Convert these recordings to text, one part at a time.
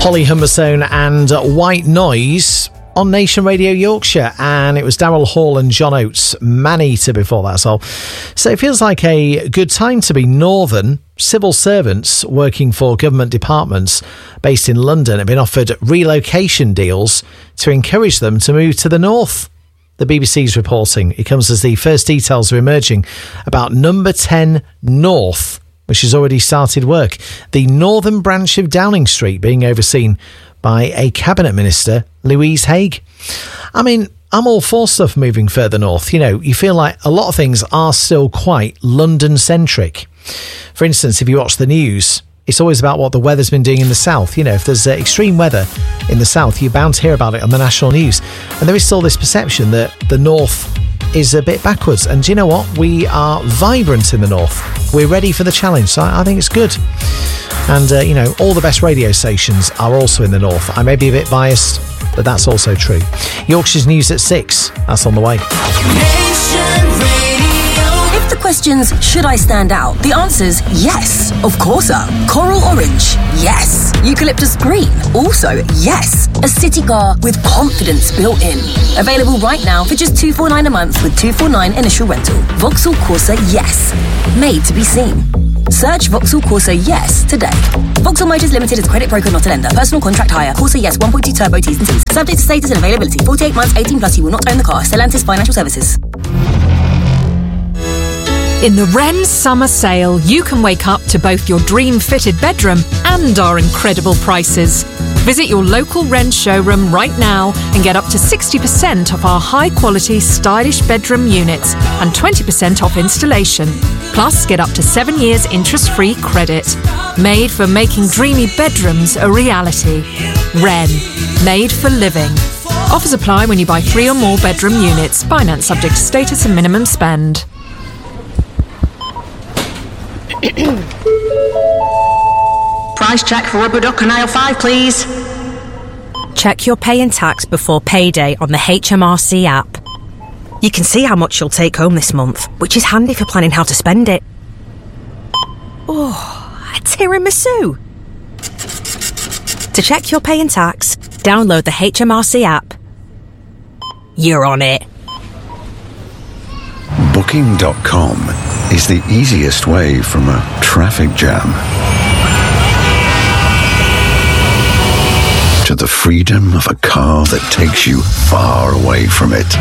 Holly Humberstone and White Noise on Nation Radio Yorkshire, and it was Daryl Hall and John Oates, Man-Eater before that. So it feels like a good time to be northern. Civil servants working for government departments based in London have been offered relocation deals to encourage them to move to the north. The BBC's reporting. It comes as the first details are emerging about Number 10 North, which has already started work. The northern branch of Downing Street being overseen by a cabinet minister, Louise Haigh. I mean, I'm all for stuff moving further north. You know, you feel like a lot of things are still quite London-centric. For instance, if you watch the news, it's always about what the weather's been doing in the south. You know, if there's extreme weather in the south, you're bound to hear about it on the national news. And there is still this perception that the north is a bit backwards. And do you know what? We are vibrant in the north. We're ready for the challenge. So I think it's good. And, you know, all the best radio stations are also in the north. I may be a bit biased, but that's also true. Yorkshire's News at 6. That's on the way. If the question's, should I stand out? The answer's yes, of course. Coral orange, yes. Eucalyptus green, also yes. A city car with confidence built in. Available right now for just $249 a month with $249 initial rental. Vauxhall Corsa Yes. Made to be seen. Search Vauxhall Corsa Yes today. Vauxhall Motors Limited is credit broker, not a lender. Personal contract hire. Corsa Yes 1.2 turbo T's and C's. Subject to status and availability. 48 months, 18 plus. You will not own the car. Stellantis Financial Services. In the Wren Summer Sale, you can wake up to both your dream-fitted bedroom and our incredible prices. Visit your local Wren showroom right now and get up to 60% off our high-quality, stylish bedroom units and 20% off installation. Plus, get up to 7 years interest-free credit. Made for making dreamy bedrooms a reality. Wren. Made for living. Offers apply when you buy 3 or more bedroom units. Finance subject to status and minimum spend. Price check for rubber duck on aisle 5, please. Check your pay and tax before payday on the HMRC app. You can see how much you'll take home this month, which is handy for planning how to spend it. Oh, a tiramisu! To check your pay and tax, download the HMRC app. You're on it. Booking.com is the easiest way from a traffic jam to the freedom of a car that takes you far away from it.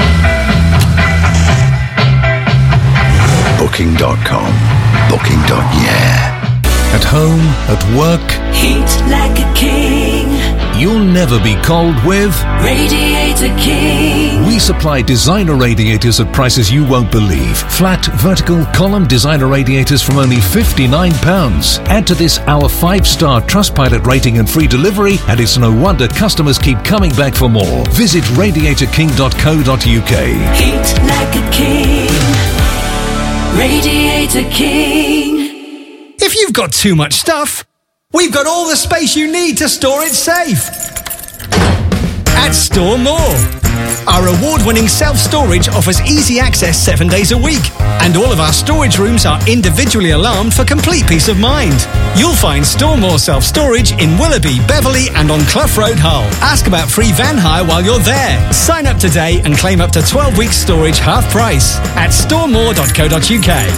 Booking.com. Booking.yeah. At home, at work, heat like a king. You'll never be cold with Radiator King. We supply designer radiators at prices you won't believe. Flat, vertical, column designer radiators from only £59. Add to this our 5-star Trustpilot rating and free delivery, and it's no wonder customers keep coming back for more. Visit radiatorking.co.uk. Heat like a king. Radiator King. If you've got too much stuff, we've got all the space you need to store it safe. At Store More. Our award-winning self-storage offers easy access 7 days a week, and all of our storage rooms are individually alarmed for complete peace of mind. You'll find Store More self-storage in Willoughby, Beverley and on Clough Road, Hull. Ask about free van hire while you're there. Sign up today and claim up to 12 weeks storage half price at storemore.co.uk.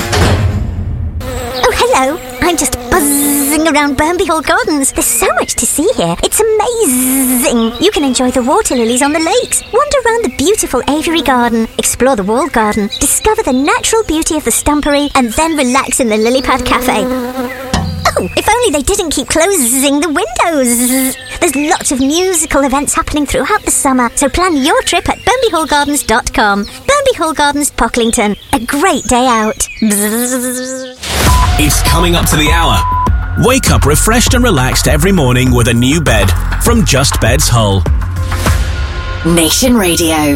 Oh, hello. I'm just buzzing around Burnby Hall Gardens. There's so much to see here. It's amazing. You can enjoy the water lilies on the lakes, wander around the beautiful aviary garden, explore the walled garden, discover the natural beauty of the stumpery, and then relax in the lily pad cafe. Oh, if only they didn't keep closing the windows. There's lots of musical events happening throughout the summer, so plan your trip at BurnbyHallGardens.com. Burnby Hall Gardens, Pocklington. A great day out. It's coming up to the hour. Wake up refreshed and relaxed every morning with a new bed from Just Beds Hull. Nation Radio.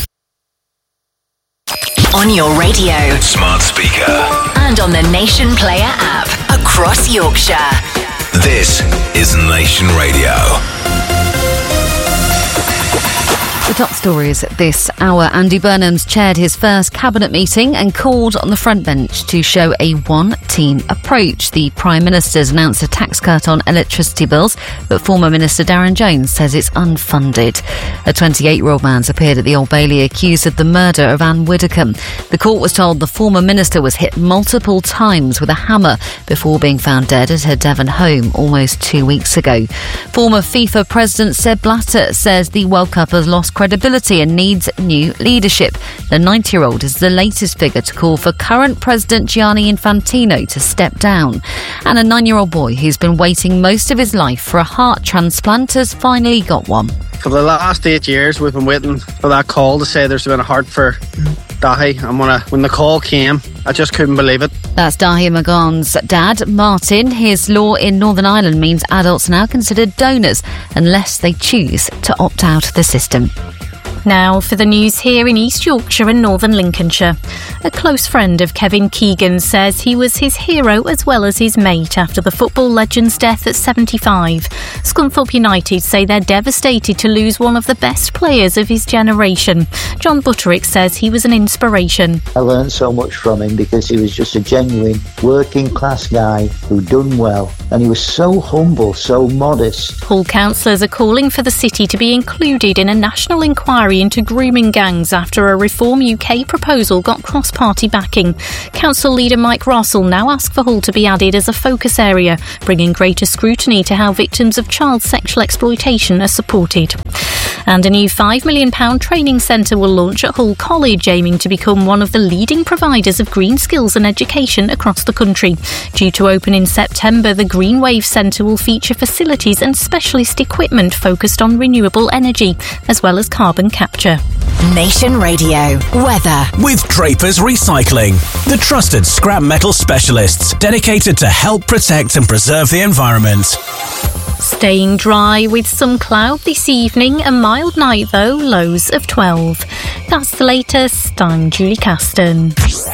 On your radio, smart speaker, and on the Nation Player app across Yorkshire. This is Nation Radio. The top stories this hour. Andy Burnham's chaired his first cabinet meeting and called on the front bench to show a one-team approach. The Prime Minister's announced a tax cut on electricity bills, but former Minister Darren Jones says it's unfunded. A 28-year-old man's appeared at the Old Bailey accused of the murder of Anne Widdecombe. The court was told the former minister was hit multiple times with a hammer before being found dead at her Devon home almost 2 weeks ago. Former FIFA President Sepp Blatter says the World Cup has lost credibility and needs new leadership. The 90-year-old is the latest figure to call for current President Gianni Infantino to step down. And a 9-year-old boy who's been waiting most of his life for a heart transplant has finally got one. For the last 8 years, we've been waiting for that call to say there's been a heart for Dahi. And when the call came, I just couldn't believe it. That's Dahi Magan's dad, Martin. His law in Northern Ireland means adults are now considered donors unless they choose to opt out of the system. Now for the news here in East Yorkshire and Northern Lincolnshire. A close friend of Kevin Keegan says he was his hero as well as his mate after the football legend's death at 75. Scunthorpe United say they're devastated to lose one of the best players of his generation. John Butterick says he was an inspiration. I learned so much from him because he was just a genuine working class guy who'd done well, and he was so humble, so modest. Hull councillors are calling for the city to be included in a national inquiry into grooming gangs after a Reform UK proposal got cross-party backing. Council leader Mike Ross will now ask for Hull to be added as a focus area, bringing greater scrutiny to how victims of child sexual exploitation are supported. And a new £5 million training centre will launch at Hull College, aiming to become one of the leading providers of green skills and education across the country. Due to open in September, the Green Wave Centre will feature facilities and specialist equipment focused on renewable energy, as well as carbon capture. Nation Radio weather with Draper's Recycling, the trusted scrap metal specialists dedicated to help protect and preserve the environment. Staying dry with some cloud this evening, a mild night though, lows of 12. That's the latest. I'm Julie Caston.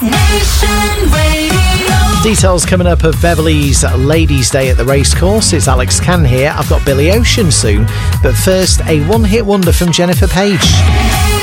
Nation Radio. Details coming up of Beverley's Ladies' Day at the racecourse. It's Alex Cann here. I've got Billy Ocean soon, but first a one-hit wonder from Jennifer Page.